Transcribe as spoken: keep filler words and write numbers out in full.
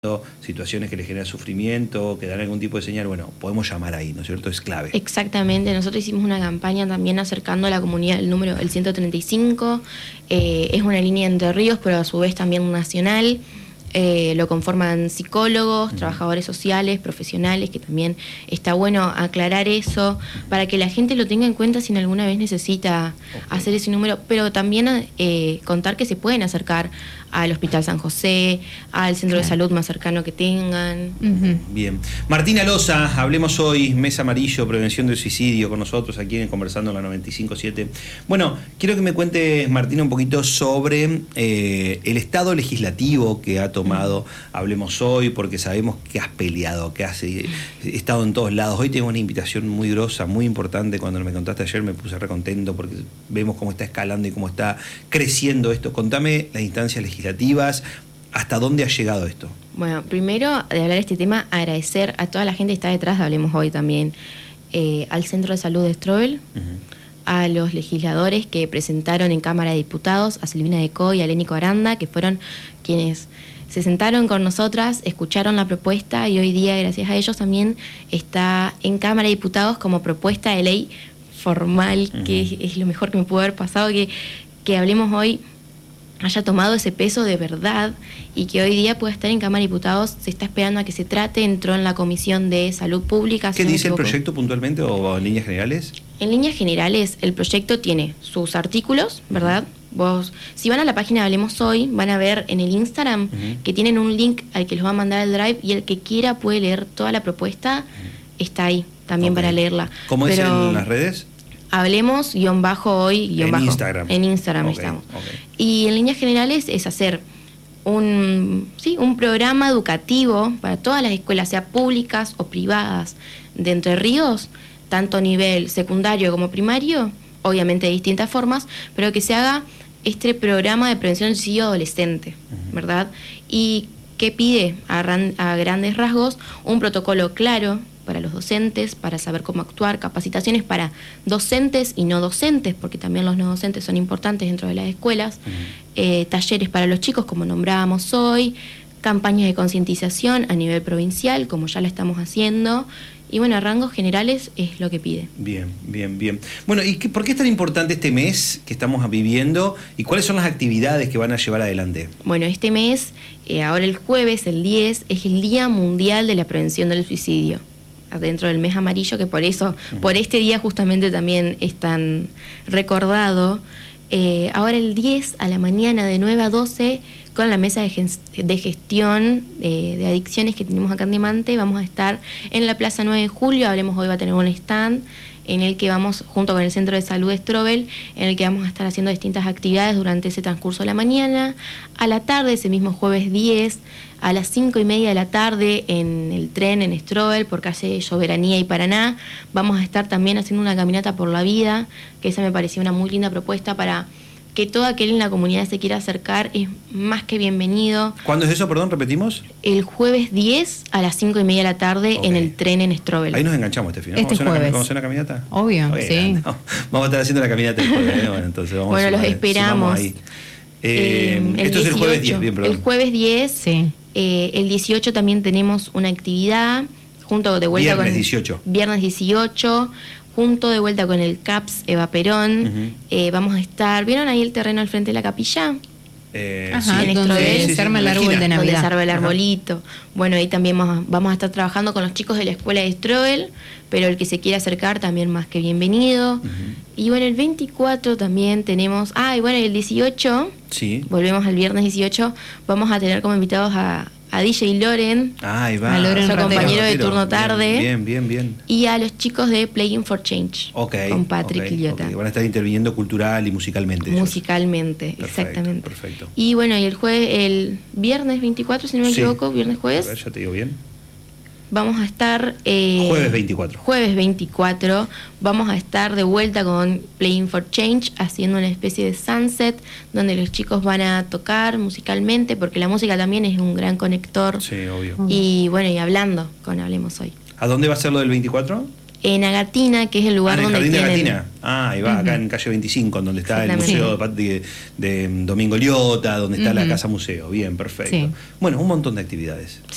situaciones que le generan sufrimiento, que dan algún tipo de señal, bueno, podemos llamar ahí, ¿no es cierto? Es clave. Exactamente, nosotros hicimos una campaña también acercando a la comunidad el número, el ciento treinta y cinco, eh, es una línea de Entre Ríos, pero a su vez también nacional. Eh, lo conforman psicólogos, uh-huh. trabajadores sociales, profesionales, que también está bueno aclarar eso, para que la gente lo tenga en cuenta si en alguna vez necesita okay. hacer ese número, pero también eh, contar que se pueden acercar al Hospital San José, al centro claro. de salud más cercano que tengan. Uh-huh. Bien. Martina Loza, hablemos hoy, Mes Amarillo, Prevención del Suicidio, con nosotros aquí en Conversando en la noventa y cinco punto siete. Bueno, quiero que me cuentes, Martina, un poquito sobre eh, el estado legislativo que ha tomado uh-huh. Hablemos Hoy, porque sabemos que has peleado, que has eh, estado en todos lados. Hoy tengo una invitación muy grosa, muy importante. Cuando me contaste ayer me puse recontento porque vemos cómo está escalando y cómo está creciendo esto. Contame las instancias legislativas. ¿Hasta dónde ha llegado esto? Bueno, primero de hablar de este tema, agradecer a toda la gente que está detrás de Hablemos Hoy también, eh, al Centro de Salud de Strobel, uh-huh. a los legisladores que presentaron en Cámara de Diputados, a Silvina Decoy y a Lénico Aranda, que fueron quienes se sentaron con nosotras, escucharon la propuesta y hoy día, gracias a ellos, también está en Cámara de Diputados como propuesta de ley formal, uh-huh. que es, es lo mejor que me pudo haber pasado, que, que Hablemos Hoy haya tomado ese peso de verdad y que hoy día pueda estar en Cámara de Diputados. Se está esperando a que se trate, entró en la Comisión de Salud Pública. ¿Qué dice el proyecto puntualmente o en líneas generales? En líneas generales, el proyecto tiene sus artículos, ¿verdad? Uh-huh. Vos, si van a la página de Hablemos Hoy, van a ver en el Instagram uh-huh. que tienen un link al que los va a mandar el Drive y el que quiera puede leer toda la propuesta, uh-huh. está ahí también okay. para leerla. ¿Cómo Pero, es en las redes? Hablemos guión bajo hoy guión en bajo. Instagram. En Instagram okay, estamos. Okay. Y en líneas generales es hacer un, sí, un programa educativo para todas las escuelas, sea públicas o privadas, de Entre Ríos, tanto a nivel secundario como primario, obviamente de distintas formas, pero que se haga este programa de prevención del suicidio adolescente, uh-huh. ¿verdad? Y que pide a, ran, a grandes rasgos un protocolo claro para los docentes, para saber cómo actuar, capacitaciones para docentes y no docentes, porque también los no docentes son importantes dentro de las escuelas, uh-huh. eh, talleres para los chicos, como nombrábamos hoy, campañas de concientización a nivel provincial, como ya la estamos haciendo, y bueno, a rangos generales es lo que pide. Bien, bien, bien. Bueno, ¿y qué, por qué es tan importante este mes que estamos viviendo y cuáles son las actividades que van a llevar adelante? Bueno, este mes, eh, ahora el jueves, el diez, es el Día Mundial de la Prevención del Suicidio, dentro del mes amarillo, que por eso, uh-huh. por este día justamente también es tan recordado. Eh, ahora el diez a la mañana de nueve a doce, con la mesa de, gen- de gestión eh, de adicciones que tenemos acá en Diamante, vamos a estar en la Plaza nueve de Julio. Hablemos Hoy va a tener un stand en el que vamos, junto con el Centro de Salud de Strobel, en el que vamos a estar haciendo distintas actividades durante ese transcurso de la mañana. A la tarde, ese mismo jueves diez, a las cinco y media de la tarde, en el tren en Strobel, por calle Soberanía y Paraná, vamos a estar también haciendo una caminata por la vida, que esa me pareció una muy linda propuesta para que todo aquel en la comunidad se quiera acercar, es más que bienvenido. ¿Cuándo es eso, perdón, repetimos? El jueves diez a las cinco y media de la tarde, okay. en el tren en Strobel. Ahí nos enganchamos este final. Este ¿Vamos, jueves. A ¿Vamos a hacer una caminata? Obvio, Oye, sí. No, vamos a estar haciendo la caminata después, ¿eh? Bueno, entonces vamos bueno, a los esperamos. Ahí. Eh, eh, esto dieciocho, es el jueves diez, bien, perdón. El jueves diez, sí. eh, el dieciocho también tenemos una actividad, junto de vuelta viernes con... dieciocho. Viernes dieciocho, junto de vuelta con el C A P S Eva Perón, uh-huh. eh, vamos a estar, ¿vieron ahí el terreno al frente de la capilla? Eh, Ajá, sí, donde sí, sí, se sí, arma sí, el árbol de Navidad. Donde se arma el Ajá. arbolito. Bueno, ahí también vamos, vamos a estar trabajando con los chicos de la escuela de Strobel, pero el que se quiera acercar también más que bienvenido. Uh-huh. Y bueno, el veinticuatro también tenemos, ah, y bueno, el dieciocho, sí. volvemos al viernes dieciocho, vamos a tener como invitados a a D J Loren, ah, ahí va. a Loren, nuestro compañero de turno bien, tarde, bien, bien, bien, y a los chicos de Playing for Change, okay, con Patrick okay, Lillota. Okay. Van a estar interviniendo cultural y musicalmente. Musicalmente, ellos. exactamente. Perfecto, perfecto. Y bueno, y el jueves, el viernes veinticuatro, si no me sí. equivoco, viernes jueves. A ver, ya te digo bien. Vamos a estar... Eh, jueves veinticuatro. Jueves veinticuatro, vamos a estar de vuelta con Playing for Change, haciendo una especie de sunset, donde los chicos van a tocar musicalmente, porque la música también es un gran conector. Sí, obvio. Y bueno, y hablando con Hablemos Hoy. ¿A dónde va a ser lo del veinticuatro? En Agatina, que es el lugar ah, donde el jardín tienen... de Agatina. Ah, ahí va, uh-huh. acá en calle veinticinco, en donde está el museo de, de Domingo Liotta, donde está uh-huh. la casa museo. Bien, perfecto. Sí. Bueno, un montón de actividades.